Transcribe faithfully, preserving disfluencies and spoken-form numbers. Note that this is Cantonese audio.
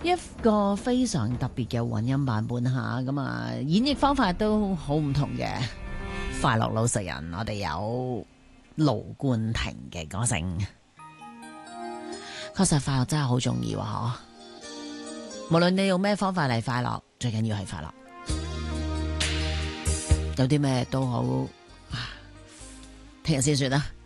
一個非常特別嘅混音版本吓，咁啊演繹方法都好唔同嘅。快樂老實人，我哋有盧冠廷嘅歌聲，確實快樂真係好重要啊！嗬，無論你用咩方法嚟快樂，最緊要係快樂。有啲咩都好，聽日先算啦。